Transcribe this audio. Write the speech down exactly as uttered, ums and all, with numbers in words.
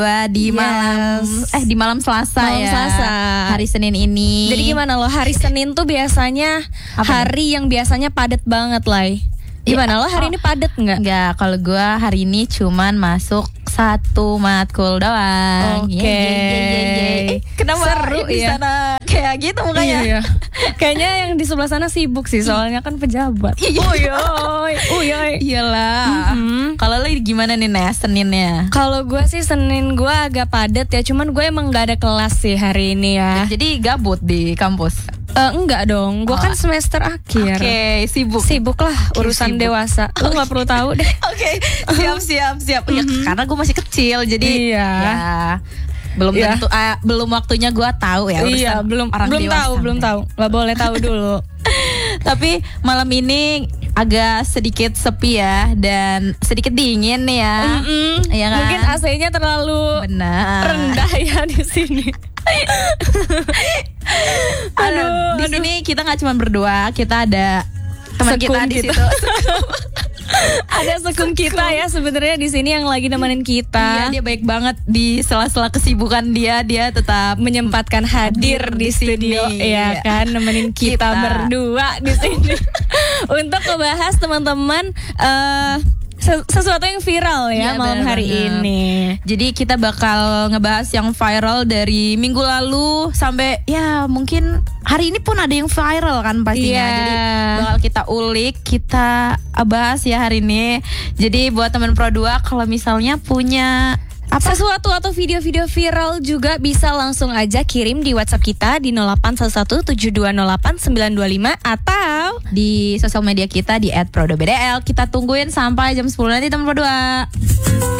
di malam Yes. eh di malam Selasa Malam ya. Selasa. Hari Senin ini. Jadi gimana lo, hari Senin tuh biasanya Apa hari yang biasanya padat banget, Lai. Gimana lo hari ini padat nggak? Enggak, kalau gue hari ini cuman masuk satu matkul doang. Oke. Yeay, yeay, yeay, yeay. Eh, kenapa Seru di ya. sana kayak gitu mukanya? Iya. Kayaknya yang di sebelah sana sibuk sih, soalnya kan pejabat. Uyoy, uyoy. Iyalah. Mhm. Kalau lo gimana nih Nes Seninnya? Kalau gue sih Senin gue agak padat ya, cuman gue emang gak ada kelas sih hari ini ya. Jadi gabut di kampus. Eh, enggak dong, gue Oh. kan semester akhir. Oke, sibuk. Sibuk lah, Oke, urusan sibuk. dewasa. Lu nggak perlu tahu deh. Oke, siap siap siap. Ya, karena gue masih kecil, jadi Iya. ya belum Iya. tentu ah, belum waktunya gue tahu ya urusan Iya, belum orang belum dewasa. tahu, belum tahu. Gak boleh tahu dulu. Tapi malam ini agak sedikit sepi ya dan sedikit dingin nih ya. Mm-mm. Iya kan? Mungkin A C-nya terlalu Benar. rendah ya di sini. Aduh, di aduh. sini kita nggak cuma berdua, kita ada teman Sekum kita di kita. situ. Ada sekum kita ya sebenarnya di sini yang lagi nemenin Iya, kita. dia baik banget di sela-sela kesibukan dia, dia tetap Menyempatkan hadir Hadir di di studio sini. ya kan, nemenin kita, Kita. berdua di sini untuk ngebahas teman-teman eh, ses- sesuatu yang viral ya Iya, malam benar hari banget. ini. Jadi kita bakal ngebahas yang viral dari minggu lalu sampai ya mungkin hari ini pun ada yang viral kan pastinya. Iya. Jadi bakal kita ulik, kita bahas ya hari ini. Jadi buat teman Pro dua kalau misalnya punya Apa? Sesuatu atau video-video viral juga bisa langsung aja kirim di WhatsApp kita di nol delapan satu satu tujuh dua nol delapan sembilan dua lima atau di sosial media kita di et pro dua b d l. Kita tungguin sampai jam sepuluh nanti teman Pro dua.